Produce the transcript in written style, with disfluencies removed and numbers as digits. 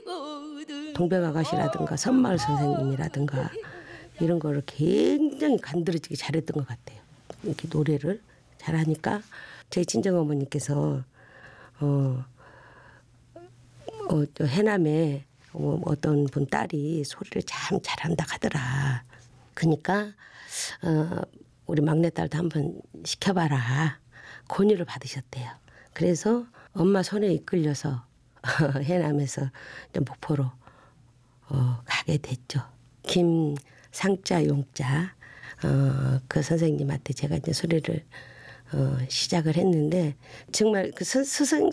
동백아가씨라든가 선마을 선생님이라든가 이런 거를 굉장히 간드러지게 잘했던 것 같아요. 이렇게 노래를 잘하니까 제 친정어머니께서 또 해남에 어떤 분 딸이 소리를 참 잘한다 하더라. 그러니까 우리 막내딸도 한번 시켜봐라. 권유를 받으셨대요. 그래서 엄마 손에 이끌려서 해남에서 목포로 가게 됐죠. 김상자 용자 그 선생님한테 제가 이제 소리를 시작을 했는데 정말 그 스승